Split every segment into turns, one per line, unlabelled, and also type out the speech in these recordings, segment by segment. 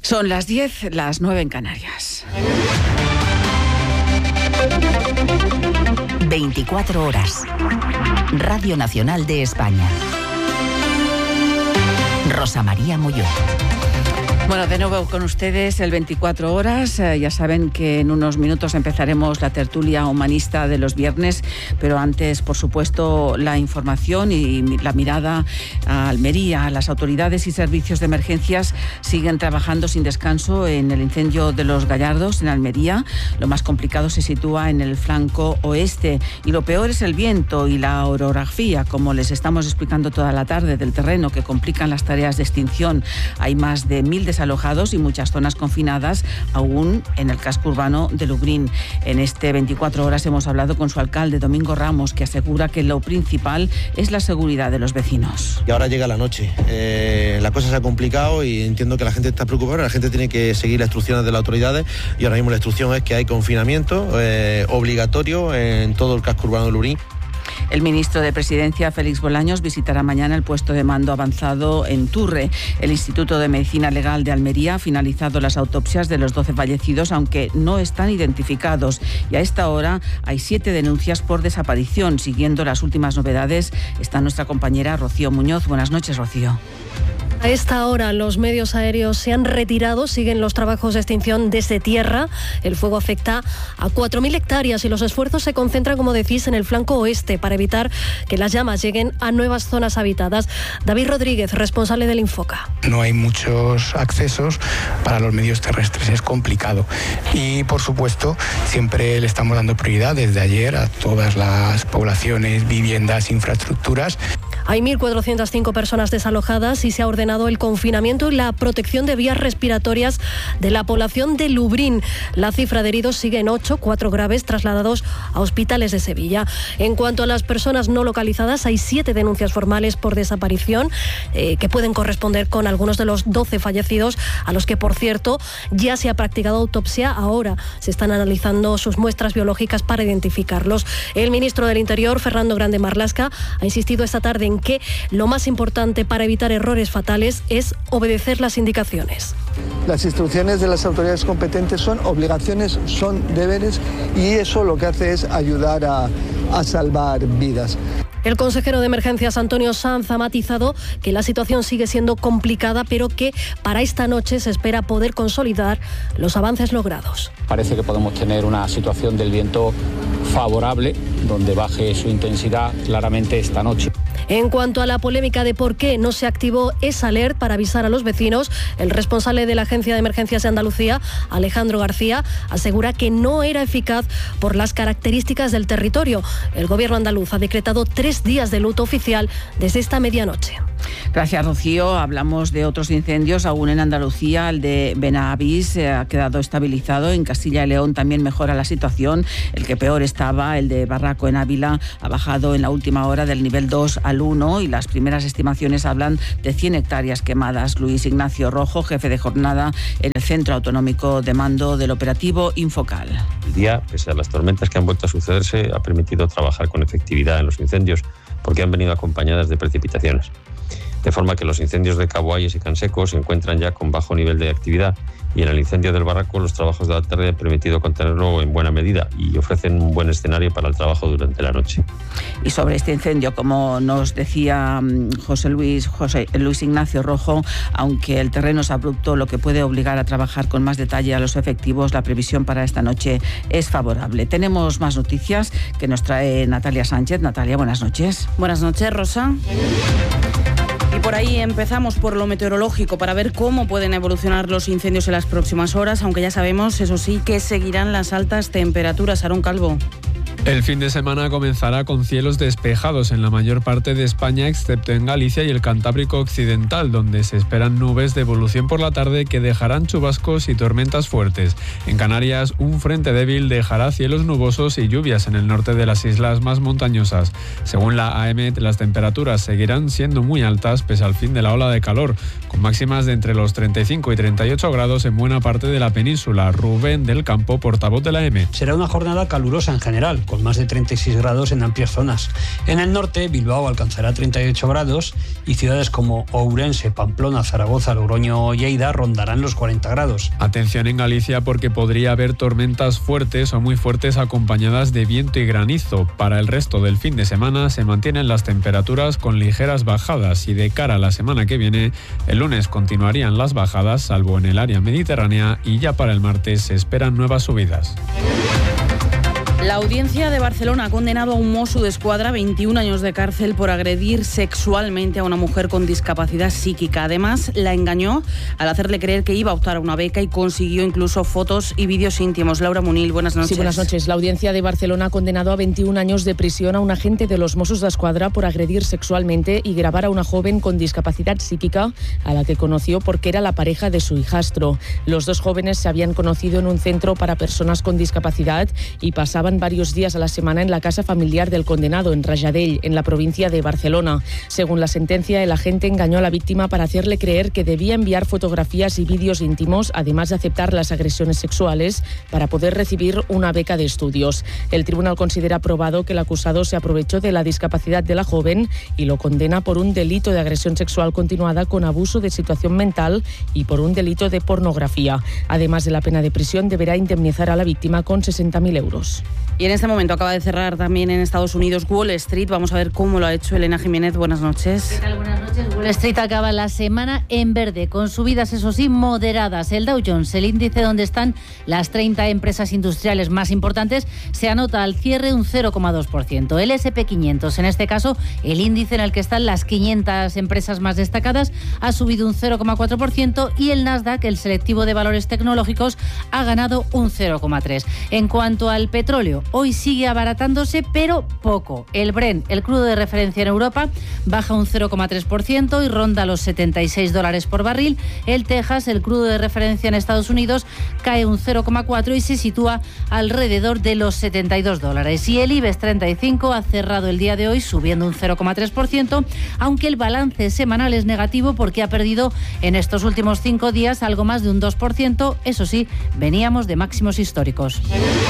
Son las 10, las 9 en Canarias.
24 horas. Radio Nacional de España. Rosa María Molló.
Bueno, de nuevo con ustedes el 24 horas. Ya saben que en unos minutos empezaremos la tertulia humanista de los viernes, pero antes, por supuesto, la información y la mirada a Almería. Las autoridades y servicios de emergencias siguen trabajando sin descanso en el incendio de Los Gallardos, en Almería. Lo más complicado se sitúa en el flanco oeste y lo peor es el viento y la orografía, como les estamos explicando toda la tarde, del terreno, que complican las tareas de extinción. Hay más de 1000 desalojados y muchas zonas confinadas aún en el casco urbano de Lublin. En este 24 horas hemos hablado con su alcalde, Domingo Ramos, que asegura que lo principal es la seguridad de los vecinos.
Y ahora llega la noche. La cosa se ha complicado y entiendo que la gente está preocupada. La gente tiene que seguir las instrucciones de las autoridades y ahora mismo la instrucción es que hay confinamiento obligatorio en todo el casco urbano de Lublin.
El ministro de Presidencia, Félix Bolaños, visitará mañana el puesto de mando avanzado en Turre. El Instituto de Medicina Legal de Almería ha finalizado las autopsias de los 12 fallecidos, aunque no están identificados. Y a esta hora hay 7 denuncias por desaparición. Siguiendo las últimas novedades está nuestra compañera Rocío Muñoz. Buenas noches, Rocío.
A esta hora los medios aéreos se han retirado, siguen los trabajos de extinción desde tierra. El fuego afecta a 4.000 hectáreas y los esfuerzos se concentran, como decís, en el flanco oeste para evitar que las llamas lleguen a nuevas zonas habitadas. David Rodríguez, responsable del Infoca.
No hay muchos accesos para los medios terrestres, es complicado. Y, por supuesto, siempre le estamos dando prioridad desde ayer a todas las poblaciones, viviendas, infraestructuras.
Hay 1.405 personas desalojadas y se ha ordenado el confinamiento y la protección de vías respiratorias de la población de Lublin. La cifra de heridos sigue en 8, 4 graves, trasladados a hospitales de Sevilla. En cuanto a las personas no localizadas, hay 7 denuncias formales por desaparición que pueden corresponder con algunos de los 12 fallecidos, a los que, por cierto, ya se ha practicado autopsia. Ahora se están analizando sus muestras biológicas para identificarlos. El ministro del Interior, Fernando Grande Marlaska, ha insistido esta tarde en que lo más importante para evitar errores fatales es obedecer las indicaciones.
Las instrucciones de las autoridades competentes son obligaciones, son deberes, y eso lo que hace es ayudar a salvar vidas.
El consejero de Emergencias, Antonio Sanz, ha matizado que la situación sigue siendo complicada, pero que para esta noche se espera poder consolidar los avances logrados.
Parece que podemos tener una situación del viento favorable, donde baje su intensidad claramente esta noche.
En cuanto a la polémica de por qué no se activó esa alert para avisar a los vecinos, el responsable de la Agencia de Emergencias de Andalucía, Alejandro García, asegura que no era eficaz por las características del territorio. El gobierno andaluz ha decretado 3 días de luto oficial desde esta medianoche.
Gracias, Rocío. Hablamos de otros incendios aún en Andalucía. El de Benavís ha quedado estabilizado. En Castilla y León también mejora la situación. El que peor estaba, el de Barraco en Ávila, ha bajado en la última hora del nivel 2 al 1 y las primeras estimaciones hablan de 100 hectáreas quemadas. Luis Ignacio Rojo, jefe de jornada en el Centro Autonómico de Mando del Operativo Infocal.
El día, pese a las tormentas que han vuelto a sucederse, ha permitido trabajar con efectividad en los incendios porque han venido acompañadas de precipitaciones. De forma que los incendios de Caboalles y Canseco se encuentran ya con bajo nivel de actividad y en el incendio del Barraco los trabajos de la tarde han permitido contenerlo en buena medida y ofrecen un buen escenario para el trabajo durante la noche.
Y sobre este incendio, como nos decía José Luis Ignacio Rojo, aunque el terreno es abrupto, lo que puede obligar a trabajar con más detalle a los efectivos, la previsión para esta noche es favorable. Tenemos más noticias que nos trae Natalia Sánchez. Natalia, buenas noches.
Buenas noches, Rosa. Y por ahí empezamos por lo meteorológico para ver cómo pueden evolucionar los incendios en las próximas horas, aunque ya sabemos, eso sí, que seguirán las altas temperaturas. Aarón Calvo.
El fin de semana comenzará con cielos despejados en la mayor parte de España, excepto en Galicia y el Cantábrico Occidental, donde se esperan nubes de evolución por la tarde que dejarán chubascos y tormentas fuertes. En Canarias, un frente débil dejará cielos nubosos y lluvias en el norte de las islas más montañosas. Según la AEMET, las temperaturas seguirán siendo muy altas pese al fin de la ola de calor, con máximas de entre los 35 y 38 grados en buena parte de la península. Rubén del Campo, portavoz de la AEMET.
Será una jornada calurosa en general, con con más de 36 grados en amplias zonas. En el norte, Bilbao alcanzará 38 grados y ciudades como Ourense, Pamplona, Zaragoza, Logroño o Lleida rondarán los 40 grados.
Atención en Galicia porque podría haber tormentas fuertes o muy fuertes acompañadas de viento y granizo. Para el resto del fin de semana se mantienen las temperaturas con ligeras bajadas y de cara a la semana que viene, el lunes continuarían las bajadas, salvo en el área mediterránea, y ya para el martes se esperan nuevas subidas.
La Audiencia de Barcelona ha condenado a un Mossos d'Esquadra a 21 años de cárcel por agredir sexualmente a una mujer con discapacidad psíquica. Además, la engañó al hacerle creer que iba a optar a una beca y consiguió incluso fotos y vídeos íntimos. Laura Munil, buenas noches.
Sí, buenas noches. La Audiencia de Barcelona ha condenado a 21 años de prisión a un agente de los Mossos d'Esquadra por agredir sexualmente y grabar a una joven con discapacidad psíquica a la que conoció porque era la pareja de su hijastro. Los dos jóvenes se habían conocido en un centro para personas con discapacidad y pasaban varios días a la semana en la casa familiar del condenado, en Rajadell, en la provincia de Barcelona. Según la sentencia, el agente engañó a la víctima para hacerle creer que debía enviar fotografías y vídeos íntimos, además de aceptar las agresiones sexuales, para poder recibir una beca de estudios. El tribunal considera probado que el acusado se aprovechó de la discapacidad de la joven y lo condena por un delito de agresión sexual continuada con abuso de situación mental y por un delito de pornografía. Además de la pena de prisión, deberá indemnizar a la víctima con 60.000 euros.
Y en este momento acaba de cerrar también en Estados Unidos Wall Street. Vamos a ver cómo lo ha hecho Elena Jiménez. Buenas noches.
¿Qué tal? Buenas noches. Wall Street acaba la semana en verde, con subidas, eso sí, moderadas. El Dow Jones, el índice donde están las 30 empresas industriales más importantes, se anota al cierre un 0,2%. El S&P 500, en este caso, el índice en el que están las 500 empresas más destacadas, ha subido un 0,4% y el Nasdaq, el selectivo de valores tecnológicos, ha ganado un 0,3%. En cuanto al petróleo, hoy sigue abaratándose, pero poco. El Brent, el crudo de referencia en Europa, baja un 0,3% y ronda los $76 por barril. El Texas, el crudo de referencia en Estados Unidos, cae un 0,4% y se sitúa alrededor de los $72. Y el IBEX 35 ha cerrado el día de hoy subiendo un 0,3%, aunque el balance semanal es negativo porque ha perdido en estos últimos 5 días algo más de un 2%. Eso sí, veníamos de máximos históricos.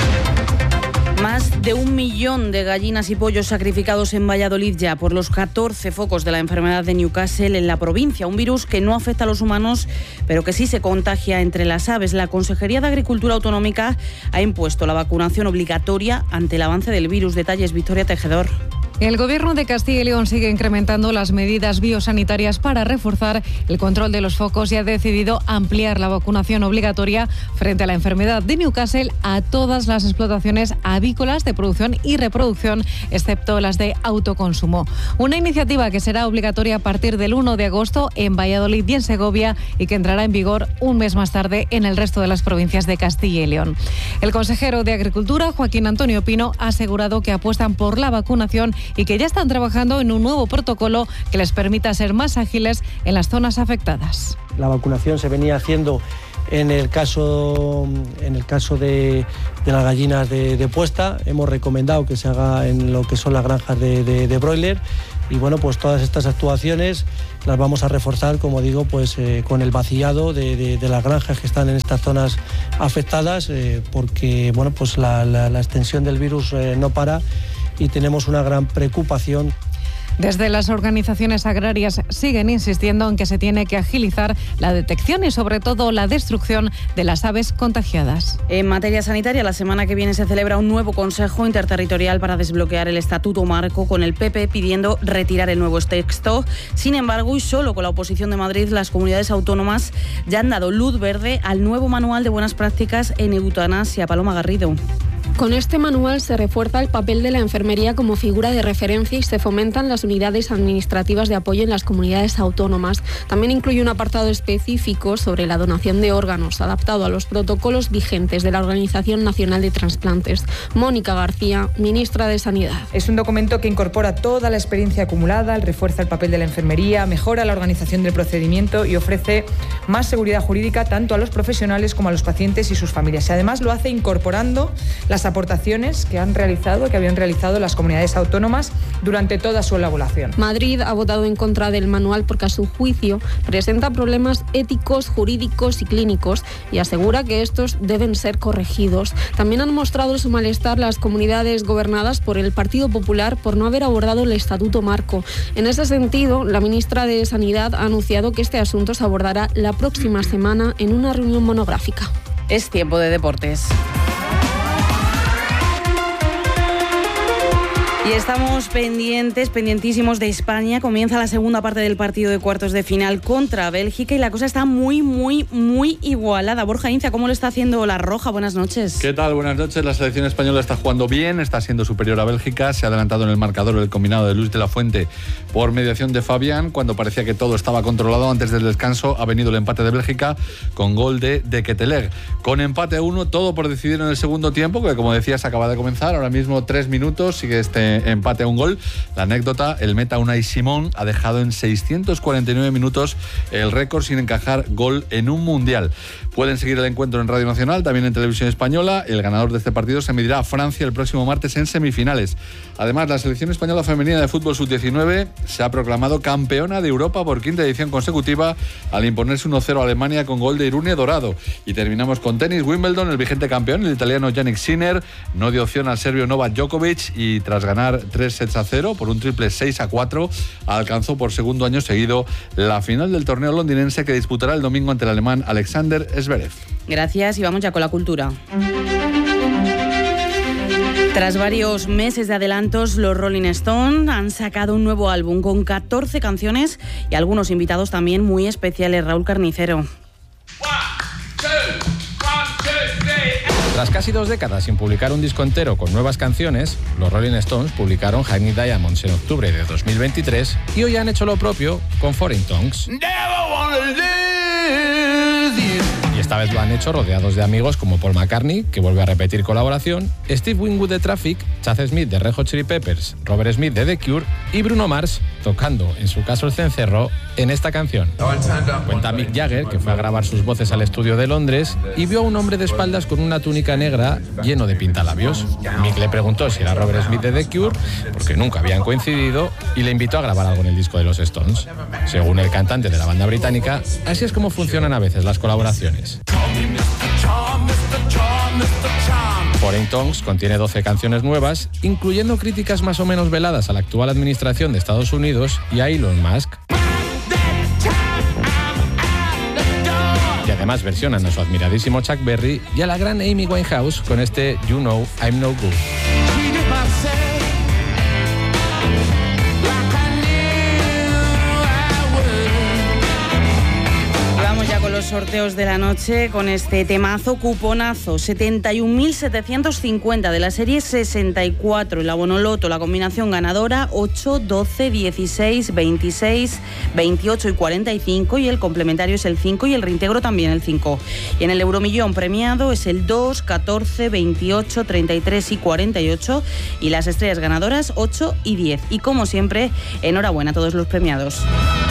Más de 1 millón de gallinas y pollos sacrificados en Valladolid ya por los 14 focos de la enfermedad de Newcastle en la provincia. Un virus que no afecta a los humanos, pero que sí se contagia entre las aves. La Consejería de Agricultura Autonómica ha impuesto la vacunación obligatoria ante el avance del virus. Detalles, Victoria Tejedor.
El Gobierno de Castilla y León sigue incrementando las medidas biosanitarias para reforzar el control de los focos y ha decidido ampliar la vacunación obligatoria frente a la enfermedad de Newcastle a todas las explotaciones avícolas de producción y reproducción, excepto las de autoconsumo. Una iniciativa que será obligatoria a partir del 1 de agosto en Valladolid y en Segovia y que entrará en vigor un mes más tarde en el resto de las provincias de Castilla y León. El consejero de Agricultura, Joaquín Antonio Pino, ha asegurado que apuestan por la vacunación y que ya están trabajando en un nuevo protocolo que les permita ser más ágiles en las zonas afectadas.
La vacunación se venía haciendo en el caso de las gallinas de puesta. Hemos recomendado que se haga en lo que son las granjas de broiler. Y bueno, pues todas estas actuaciones las vamos a reforzar, como digo, pues con el vaciado de las granjas que están en estas zonas afectadas, porque bueno, pues la extensión del virus no para y tenemos una gran preocupación.
Desde las organizaciones agrarias siguen insistiendo en que se tiene que agilizar la detección y sobre todo la destrucción de las aves contagiadas.
En materia sanitaria, la semana que viene se celebra un nuevo Consejo Interterritorial para desbloquear el Estatuto Marco, con el PP pidiendo retirar el nuevo texto. Sin embargo, y solo con la oposición de Madrid, las comunidades autónomas ya han dado luz verde al nuevo manual de buenas prácticas en eutanasia. Paloma Garrido.
Con este manual se refuerza el papel de la enfermería como figura de referencia y se fomentan las unidades administrativas de apoyo en las comunidades autónomas. También incluye un apartado específico sobre la donación de órganos, adaptado a los protocolos vigentes de la Organización Nacional de Transplantes. Mónica García, ministra de Sanidad.
Es un documento que incorpora toda la experiencia acumulada, refuerza el papel de la enfermería, mejora la organización del procedimiento y ofrece más seguridad jurídica tanto a los profesionales como a los pacientes y sus familias. Y además lo hace incorporando las aportaciones que habían realizado las comunidades autónomas durante toda su elaboración.
Madrid ha votado en contra del manual porque, a su juicio, presenta problemas éticos, jurídicos y clínicos y asegura que estos deben ser corregidos. También han mostrado su malestar las comunidades gobernadas por el Partido Popular por no haber abordado el Estatuto Marco. En ese sentido, la ministra de Sanidad ha anunciado que este asunto se abordará la próxima semana en una reunión monográfica.
Es tiempo de deportes. Y estamos pendientísimos de España. Comienza la segunda parte del partido de cuartos de final contra Bélgica y la cosa está muy igualada. Borja Inza, ¿cómo lo está haciendo la Roja? Buenas noches.
¿Qué tal? Buenas noches. La selección española está jugando bien, está siendo superior a Bélgica. Se ha adelantado en el marcador el combinado de Luis de la Fuente por mediación de Fabián. Cuando parecía que todo estaba controlado antes del descanso, ha venido el empate de Bélgica con gol de Keteler. Con empate a 1, todo por decidir en el segundo tiempo, que como decías acaba de comenzar. Ahora mismo 3 minutos, sigue este empate a un gol. La anécdota, el meta Unai Simón ha dejado en 649 minutos el récord sin encajar gol en un mundial. Pueden seguir el encuentro en Radio Nacional, también en Televisión Española. El ganador de este partido se medirá a Francia el próximo martes en semifinales. Además, la selección española femenina de fútbol sub-19 se ha proclamado campeona de Europa por 5ª edición consecutiva al imponerse 1-0 a Alemania con gol de Irune Dorado. Y terminamos con tenis. Wimbledon, el vigente campeón, el italiano Jannik Sinner, no dio opción al serbio Novak Djokovic y tras ganar 3-0 por un triple 6-4, alcanzó por segundo año seguido la final del torneo londinense que disputará el domingo ante el alemán Alexander Zverev.
Gracias y vamos ya con la cultura. Tras varios meses de adelantos, los Rolling Stones han sacado un nuevo álbum con 14 canciones y algunos invitados también muy especiales. Raúl Carnicero.
Tras casi 2 décadas sin publicar un disco entero con nuevas canciones, los Rolling Stones publicaron High Diamonds en octubre de 2023 y hoy han hecho lo propio con Foreign Tongues. Y esta vez lo han hecho rodeados de amigos como Paul McCartney, que vuelve a repetir colaboración, Steve Winwood de Traffic, Chad Smith de Red Hot Chili Peppers, Robert Smith de The Cure y Bruno Mars, tocando en su caso el cencerro en esta canción. Cuenta Mick Jagger que fue a grabar sus voces al estudio de Londres y vio a un hombre de espaldas con una túnica negra lleno de pintalabios. Mick le preguntó si era Robert Smith de The Cure, porque nunca habían coincidido, y le invitó a grabar algo en el disco de los Stones. Según el cantante de la banda británica, así es como funcionan a veces las colaboraciones. Foreign Tongues contiene 12 canciones nuevas, incluyendo críticas más o menos veladas a la actual administración de Estados Unidos y a Elon Musk. Y además versionan a su admiradísimo Chuck Berry y a la gran Amy Winehouse con este You Know I'm No Good.
Los sorteos de la noche con este temazo, cuponazo 71.750 de la serie 64, el abono loto, la combinación ganadora 8, 12, 16, 26, 28 y 45 y el complementario es el 5 y el reintegro también el 5. Y en el euromillón premiado es el 2, 14, 28, 33 y 48 y las estrellas ganadoras 8 y 10. Y como siempre, enhorabuena a todos los premiados.